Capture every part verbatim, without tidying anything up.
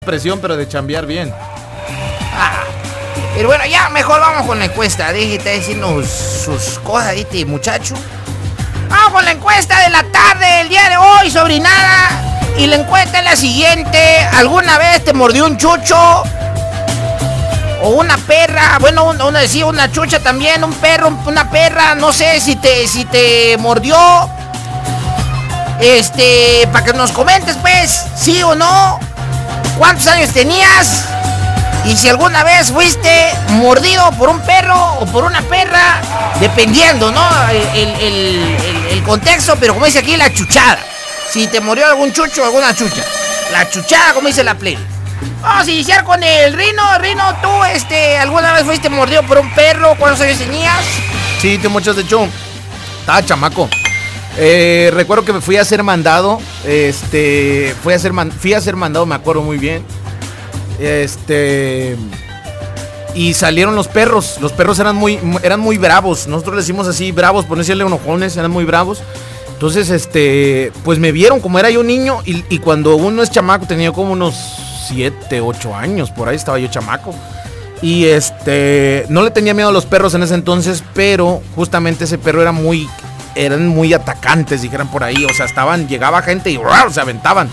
presión, pero de chambear bien. Ah, pero bueno, ya mejor vamos con la encuesta. Déjete decirnos sus cosas, este muchacho. Vamos con la encuesta de la tarde, el día de hoy, sobrinada. Y la encuesta es la siguiente. ¿Alguna vez te mordió un chucho? O una perra, bueno, una, una, sí, una chucha también, un perro, una perra, no sé si te, si te mordió. Este, para que nos comentes, pues, sí o no. ¿Cuántos años tenías? Y si alguna vez fuiste mordido por un perro o por una perra, dependiendo, ¿no? El, el, el, el contexto, pero como dice aquí, la chuchada. Si te mordió algún chucho o alguna chucha. La chuchada, como dice la play. Vamos a iniciar con el Rino. Rino, tú, este, ¿alguna vez fuiste mordido por un perro? ¿Cuántos años tenías? Sí, tío, muchos, de hecho, estaba chamaco. Eh, recuerdo que me fui a hacer mandado. Este, fui a hacer, man, fui a hacer mandado, me acuerdo muy bien. Este, y salieron los perros. Los perros eran muy, eran muy bravos. Nosotros le decimos así, bravos, por no decirle enojones, eran muy bravos. Entonces, este, pues me vieron como era yo niño. Y, y cuando uno es chamaco, tenía como unos siete, ocho años, por ahí estaba yo chamaco. Y este, no le tenía miedo a los perros en ese entonces, pero justamente ese perro era muy, eran muy atacantes, dijeran por ahí. O sea, estaban, llegaba gente y ¡ruah! Se aventaban.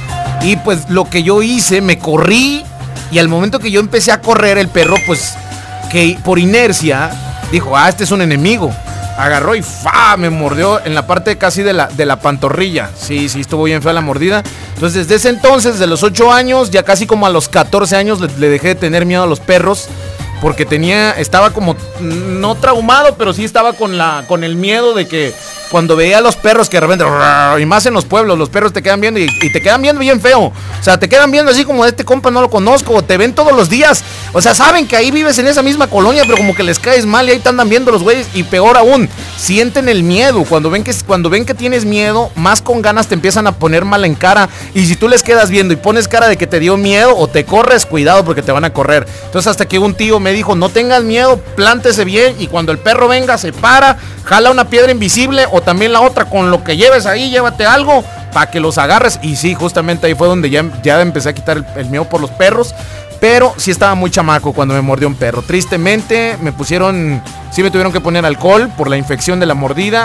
Y pues lo que yo hice, me corrí. Y al momento que yo empecé a correr, el perro, pues, que por inercia, dijo, ah, este es un enemigo. Agarró y ¡fa! Me mordió en la parte casi de la, de la pantorrilla. Sí, sí, estuvo bien fea la mordida. Entonces, desde ese entonces, de los ocho años, ya casi como a los catorce años, le, le dejé de tener miedo a los perros. Porque tenía, estaba como, no traumado, pero sí estaba con la, con el miedo de que cuando veía a los perros que de repente, y más en los pueblos, los perros te quedan viendo y, y te quedan viendo bien feo. O sea, te quedan viendo así como, este compa no lo conozco, o te ven todos los días. O sea, saben que ahí vives en esa misma colonia, pero como que les caes mal y ahí te andan viendo los güeyes. Y peor aún, sienten el miedo. Cuando ven que, cuando ven que tienes miedo, más con ganas te empiezan a poner mal en cara. Y si tú les quedas viendo y pones cara de que te dio miedo o te corres, cuidado porque te van a correr. Entonces hasta que un tío me dijo, no tengas miedo, plántese bien y cuando el perro venga se para, jala una piedra invisible o también la otra, con lo que lleves ahí, llévate algo para que los agarres. Y sí, justamente ahí fue donde ya, ya empecé a quitar el, el miedo por los perros. Pero sí estaba muy chamaco cuando me mordió un perro. Tristemente me pusieron, sí me tuvieron que poner alcohol por la infección de la mordida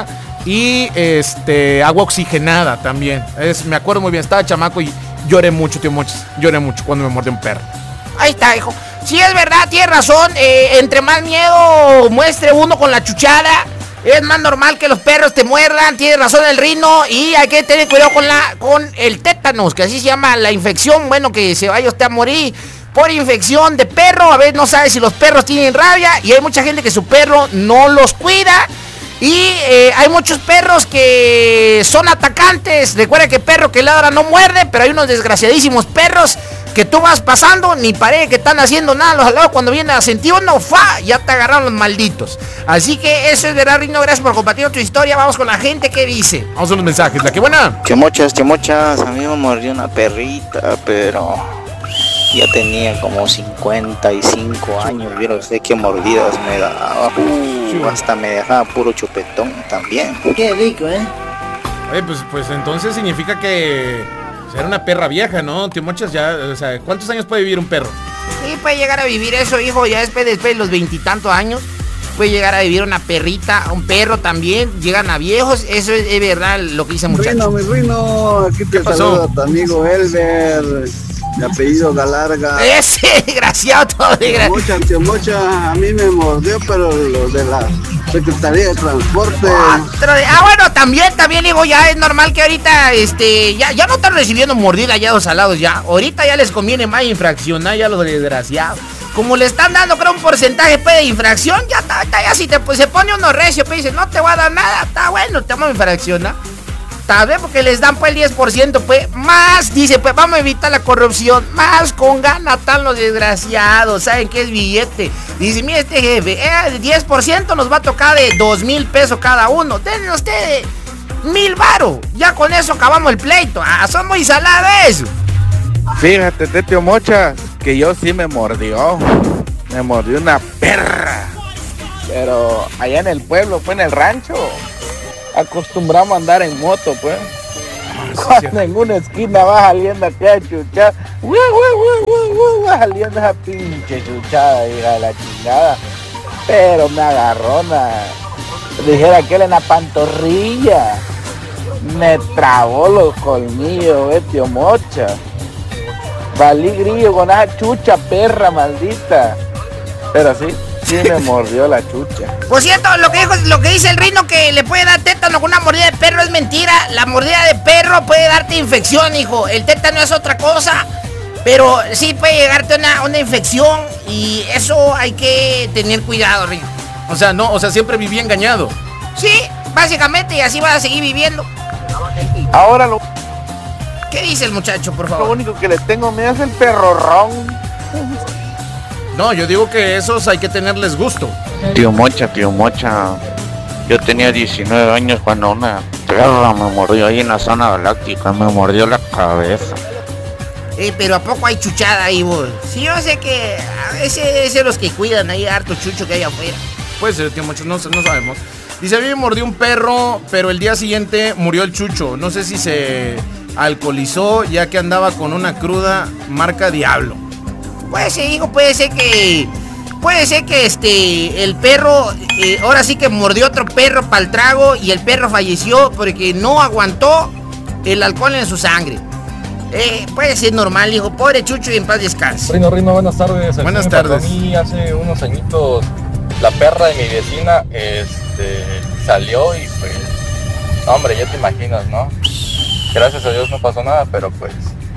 y este agua oxigenada también. Es, me acuerdo muy bien, estaba chamaco y lloré mucho, tío Mochis. Lloré mucho cuando me mordió un perro. Ahí está, hijo. Sí, es verdad, tienes razón. Eh, entre más miedo muestre uno con la chuchada, es más normal que los perros te muerdan. Tiene razón el Rino. Y hay que tener cuidado con la con el tétanos, que así se llama la infección. Bueno, que se vaya usted a morir por infección de perro. A veces no sabe si los perros tienen rabia. Y hay mucha gente que su perro no los cuida. Y eh, hay muchos perros que son atacantes. Recuerda que perro que ladra no muerde. Pero hay unos desgraciadísimos perros que tú vas pasando, ni parece que están haciendo nada los al lado. Cuando vienen a sentir uno, ¡fa! Ya te agarraron los malditos. Así que eso es verdad, Rino. Gracias por compartir tu historia. Vamos con la gente que dice. Vamos a los mensajes. La que buena. Chemochas, chemochas. A mí me mordió una perrita, pero ya tenía como cincuenta y cinco años. Vieron usted qué mordidas me daba. Uh, hasta me dejaba puro chupetón también. Qué rico, ¿eh? Oye, pues, pues entonces significa que era una perra vieja, ¿no? Tío Mochas, ya, o sea, ¿cuántos años puede vivir un perro? Sí, puede llegar a vivir eso, hijo, ya después, después de los veintitantos años. Puede llegar a vivir una perrita, un perro también. Llegan a viejos, eso es, es verdad lo que dice muchacho. Rino, mi Rino, aquí te saluda tu amigo Elber, de apellido Galarga. Ese desgraciado todo de Mucha, tío Mocha, a mí me mordió, pero lo de la Secretaría de Transporte. Ah, bueno, también, también digo, ya es normal que ahorita, este, ya, ya no están recibiendo mordida ya los alados ya. Ahorita ya les conviene más infraccionar ya los desgraciados. Como le están dando, creo, un porcentaje pues, de infracción, ya está, está ya si te, pues, se pone uno recio, pues dice, no te voy a dar nada, está bueno, te vamos a infraccionar. Tal vez porque les dan pues el diez por ciento, pues, más, dice, pues vamos a evitar la corrupción, más con gana están los desgraciados, ¿saben qué es billete? Dice, mire este jefe, eh, el diez por ciento nos va a tocar de dos mil pesos cada uno, denle ustedes mil varos, ya con eso acabamos el pleito, ah, son muy salados eso. Fíjate, tío Mocha, que yo sí me mordió, me mordió una perra, pero allá en el pueblo, fue en el rancho, acostumbramos a andar en moto, pues, Cuando en una esquina va saliendo aquella chuchada, ¡uh, uh, uh, uh, uh! Va saliendo esa pinche chuchada, hija de la chingada. Pero me agarró una, dijera aquel en la pantorrilla. Me trabó los colmillos, eh, tío Mocha. Valí grillo con esa chucha perra maldita. Pero sí, sí me mordió la chucha. Por cierto, lo que dijo, lo que dice el Rino, que le puede dar tétano con una mordida de perro, es mentira. La mordida de perro puede darte infección, hijo. El tétano es otra cosa, pero sí puede llegarte una, una infección, y eso hay que tener cuidado, Rino. O sea, no, o sea, siempre viví engañado. Sí, básicamente, y así vas a seguir viviendo. Ahora lo, ¿Qué dice el muchacho, por lo favor? único que le tengo me hace el perrorrón. No, yo digo que esos hay que tenerles gusto. Tío Mocha, tío Mocha. Yo tenía diecinueve años cuando una perra me mordió ahí en la zona galáctica, me mordió la cabeza. Eh, pero ¿a poco hay chuchada ahí, vos? Sí, yo sé que a veces es los que cuidan ahí harto chucho que hay afuera. Puede ser, tío, muchos no, no sabemos. Dice, a mí me mordió un perro, pero el día siguiente murió el chucho. No sé si se alcoholizó, ya que andaba con una cruda marca Diablo. Puede ser, hijo, puede ser que... Puede ser que este... El perro... Eh, ahora sí que mordió otro perro para el trago, y el perro falleció porque no aguantó el alcohol en su sangre. Eh, puede ser normal, hijo. Pobre chucho, y en paz descanse. Rino, Rino, buenas tardes. Buenas Aquí me tardes. pasó A mí hace unos añitos, la perra de mi vecina este, salió y pues... No, hombre, ya te imaginas, ¿no? Gracias a Dios no pasó nada, pero pues...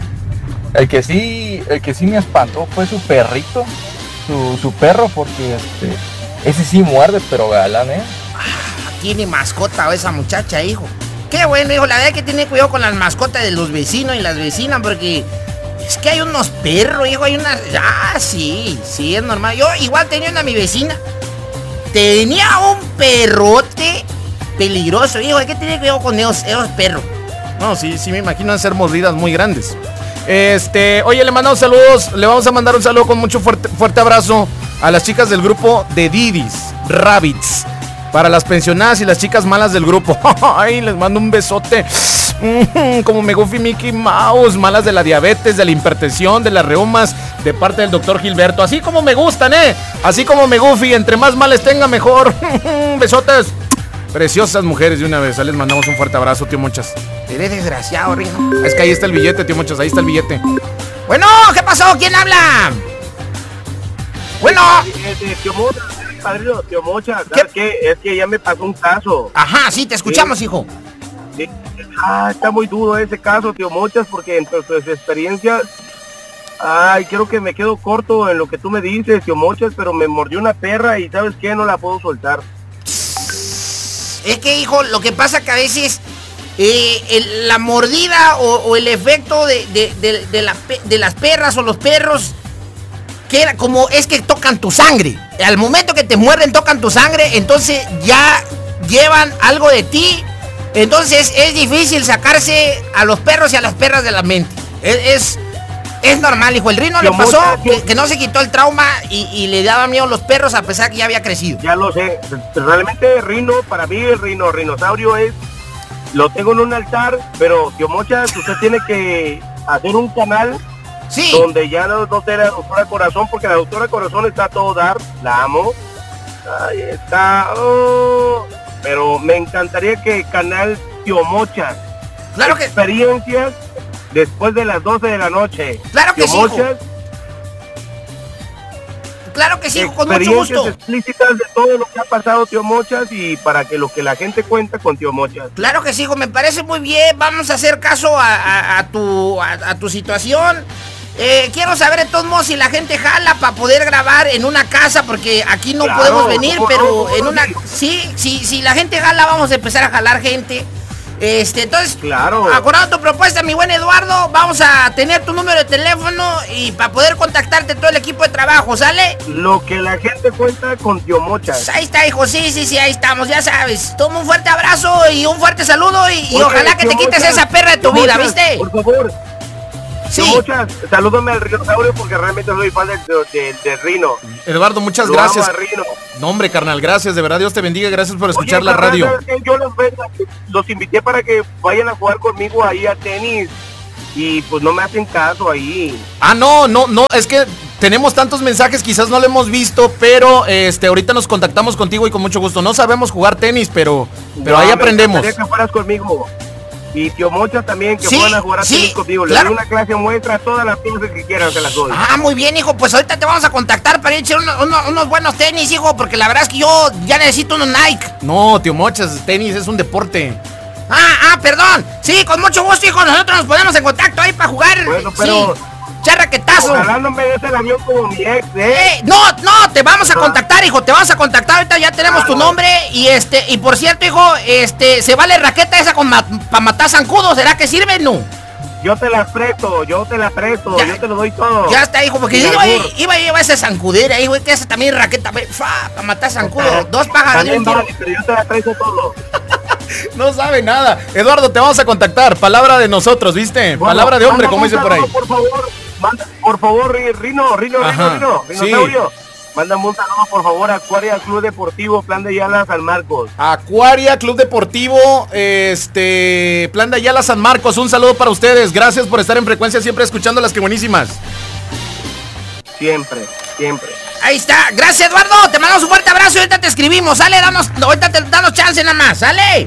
El que sí, el que sí me espantó fue su perrito, su, su perro, porque este... Ese sí muerde, pero galán, ¿eh? Tiene mascota esa muchacha, hijo. Qué bueno, hijo. La verdad es que tiene cuidado con las mascotas de los vecinos y las vecinas, porque es que hay unos perros, hijo. Hay unas... Ah, sí, sí, es normal. Yo igual tenía una mi vecina. Tenía un perrote peligroso, hijo. Hay que tener cuidado con esos, esos perros. No, sí, sí me imagino ser mordidas muy grandes. Este, oye, le mandamos saludos. Le vamos a mandar un saludo con mucho fuerte, fuerte abrazo a las chicas del grupo de Didis Rabbits. Para las pensionadas y las chicas malas del grupo. Ay, les mando un besote. Como me Goofy Mickey Mouse. Malas de la diabetes, de la hipertensión, de las reumas, de parte del doctor Gilberto. Así como me gustan, eh. Así como me Goofy. Entre más males tenga, mejor. Besotes. Preciosas mujeres de una vez. Les mandamos un fuerte abrazo, tío Mochas. Eres desgraciado, Rino. Es que ahí está el billete, tío Mochas. Ahí está el billete. Bueno, ¿qué pasó? ¿Quién habla? Bueno. Este, tío Mocha, padrino, tío Mocha, ¿sabes qué? Es que ya me pasó un caso. Ajá, sí, te escuchamos, Sí. hijo. Sí. Ah, está muy duro ese caso, tío Mochas, porque entre tus experiencias, ay, creo que me quedo corto en lo que tú me dices, tío Mochas, pero me mordió una perra y ¿sabes qué? No la puedo soltar. Es que, hijo, lo que pasa que a veces eh, el- la mordida o, o el efecto de, de- de- de la pe- de las perras o los perros, que era como es que tocan tu sangre. Al momento que te muerden, tocan tu sangre, entonces ya llevan algo de ti. Entonces es difícil sacarse a los perros y a las perras de la mente. Es, es, es normal, hijo. El Rino le Tío pasó Mocha, que, que no se quitó el trauma y, y le daba miedo a los perros a pesar que ya había crecido. Ya lo sé, realmente Rino, para mí el Rino, Rinosaurio es, lo tengo en un altar, pero tío Mochas, usted tiene que hacer un canal Sí. donde ya no, no sea la doctora Corazón, porque la doctora Corazón está a todo dar, la amo, ahí está, oh, pero me encantaría que canal Tío Mochas, Claro que, experiencias después de las doce de la noche, Claro que Tío sí, hijo. Mochas, claro que sí, hijo, con mucho experiencias gusto. explícitas de todo lo que ha pasado, Tío Mochas, y para que lo que la gente cuenta con Tío Mochas. Claro que sí, hijo, me parece muy bien. Vamos a hacer caso a, a- a tu, a, a tu situación. Eh, quiero saber de todos modos si la gente jala para poder grabar en una casa, porque aquí no Claro, podemos venir, ¿cómo no? pero ¿Cómo en no? una... Sí, sí, si la gente jala, vamos a empezar a jalar gente. Este, entonces, Claro. acordando tu propuesta, mi buen Eduardo, vamos a tener tu número de teléfono y para poder contactarte todo el equipo de trabajo, ¿sale? Lo que la gente cuenta con Tío Mochas. Pues ahí está, hijo, sí, sí, sí, ahí estamos, ya sabes. Toma un fuerte abrazo y un fuerte saludo y, y Oye, ojalá que Tío te quites Mochas, esa perra de tu Tío vida, Mochas, ¿viste? Por favor, Sí. Muchas, salúdame al Rinosaurio porque realmente soy fan del, del, del Rino. Eduardo, muchas Lo gracias. amo a Rino. No, hombre, carnal, gracias, de verdad, Dios te bendiga, gracias por escuchar Oye, la carnal, radio. ¿sabes qué? Yo los, los invité para que vayan a jugar conmigo ahí a tenis y pues no me hacen caso ahí. Ah, no, no, no, es que tenemos tantos mensajes, quizás no lo hemos visto, pero este ahorita nos contactamos contigo y con mucho gusto. No sabemos jugar tenis, pero, pero No, ahí me aprendemos. encantaría que fueras conmigo. Y tío Mochas también, que Sí, puedan a jugar a sí, tenis conmigo. Les claro. doy una clase muestra, todas las clases que quieran se las doy. Ah, muy bien, hijo, pues ahorita te vamos a contactar para ir a echar uno- uno- unos buenos tenis, hijo, porque la verdad es que yo ya necesito unos Nike. No, tío Mochas, tenis es un deporte. Ah, ah, perdón. Sí, con mucho gusto, hijo, nosotros nos ponemos en contacto ahí para jugar. Bueno, pero- Sí, charraquetazo. Ojalá no me des el avión como mi ex, ¿eh? Eh, no, no, te vamos a contactar, hijo, te vamos a contactar, ahorita ya tenemos tu nombre y este, y por cierto, hijo, este, se vale raqueta esa con ma para matar zancudos, ¿será que sirve, no? Yo te la presto, yo te la presto, Ya. yo te lo doy todo. Ya está, hijo, porque Sin iba, albur. iba a llevar esa zancudera, hijo, que esa también raqueta, para matar zancudos, dos pájaros de También un tiro. vale, pero yo te la presto todo. No sabe nada. Eduardo, te vamos a contactar. Palabra de nosotros, ¿viste? Bueno, Palabra de hombre, mándame como un dice por ahí. saludo, Por favor, manda, por favor, Ri- Rino, Rino, Ajá, Rino, Rino, sí. Rinosaurio. Mándame un saludo, por favor, a Acuaria Club Deportivo, Plan de Ayala, San Marcos. Acuaria, Club Deportivo, este, Plan de Ayala, San Marcos. Un saludo para ustedes. Gracias por estar en frecuencia, siempre escuchando las que buenísimas. Siempre, siempre. Ahí está, gracias, Eduardo, te mandamos un fuerte abrazo y ahorita te escribimos, sale, danos, ahorita te danos chance nada más, sale.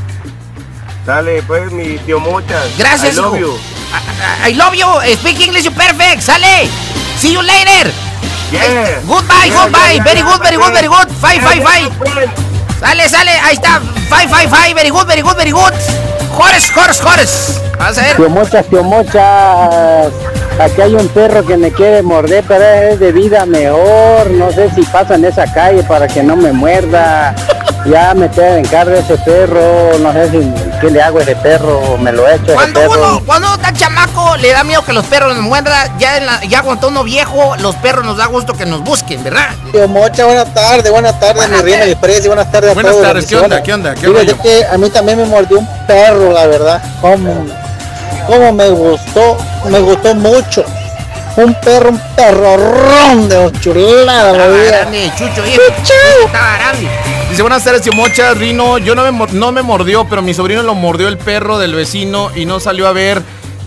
Dale, pues, mi tío Mochas. Gracias, I love hijo. you. I, I love you. Speak English, you perfect. Sale. See you later. Yeah. Goodbye, Yeah, goodbye. yeah, Very yeah, good, very good, very good. Five, Yeah, five, yeah, five. pues. Sale, sale. Ahí está. Five, five, five. Very good, very good, very good. Horse, horse, horse. Vas a ver. Tío Mochas, tío Mochas, aquí hay un perro que me quiere morder, pero es de vida mejor, no sé si pasa en esa calle para que no me muerda, ya me queda en cargo ese perro, no sé si qué le hago a ese perro, me lo echo a ese Cuando perro. uno, cuando uno está chamaco, le da miedo que los perros nos muerdan. Ya, en la- ya cuando está uno viejo, los perros nos da gusto que nos busquen, ¿verdad? Tío Mocha, buenas tardes, buenas tardes, Buenas mi reina tardes. de precio, buenas tardes a Buenas todos. tardes, ¿qué onda? ¿Qué onda? ¿Qué Fíjate rollo? que a mí también me mordió un perro, la verdad, cómo, cómo me gustó, me gustó mucho. Un perro, un perrorrón de chulada, Estaba la vida. grande, Chucho, hijo. Estaba grande. Dice, buenas tardes, tío Mochas, Rino. Yo no me, mor- no me mordió, pero mi sobrino lo mordió el perro del vecino y no salió a ver.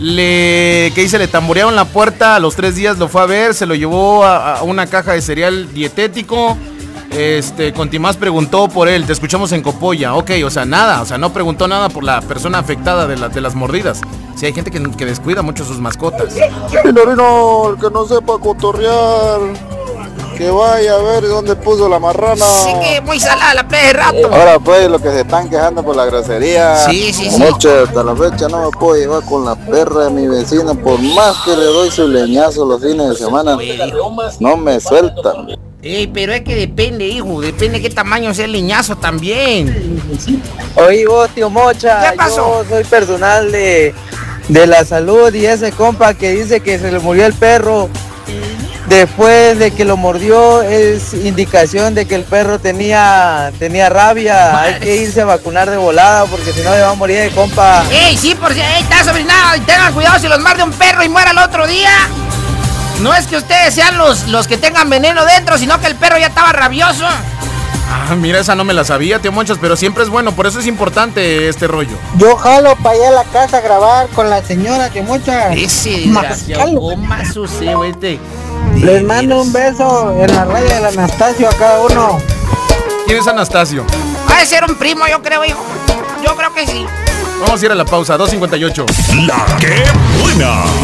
Le, ¿qué dice? Le tamborearon la puerta, a los tres días lo fue a ver, se lo llevó a, a una caja de cereal dietético. Este, Contimás preguntó por él, te escuchamos en Copolla. Ok, o sea, nada, o sea, no preguntó nada por la persona afectada de, la- de las mordidas. Sí, hay gente que, que descuida mucho sus mascotas. Pinorino, el que no sepa cotorrear, que vaya a ver dónde puso la marrana. Sí que muy salada la playa de rato. Ahora pues, los que se están quejando por la grosería. Sí, sí, sí. Mucho, hasta la fecha no me puedo llevar con la perra de mi vecina, por más que le doy su leñazo los fines de semana, no me sueltan. Ey, pero es que depende, hijo, depende de qué tamaño sea el leñazo también. Oye vos, tío Mocha, ¿Qué pasó? yo soy personal de, de la salud y ese compa que dice que se le murió el perro después de que lo mordió es indicación de que el perro tenía, tenía rabia. Hay que irse a vacunar de volada porque si no se va a morir de compa. Ey, sí, por si, ey, está sobrinado, y tengan cuidado si los muerde un perro y muera el otro día. No es que ustedes sean los, los que tengan veneno dentro, sino que el perro ya estaba rabioso. Ah, mira, esa no me la sabía, tío Monchas, pero siempre es bueno, por eso es importante este rollo. Yo jalo para allá a la casa a grabar con la señora tío Mocha. Ese desgraciado, ¿cómo sucede, este? Les mando un beso en la raya del Anastasio a cada uno. ¿Quién es Anastasio? Va a ser un primo, yo creo, hijo. Yo creo que sí. Vamos a ir a la pausa, dos cincuenta y ocho. La que buena.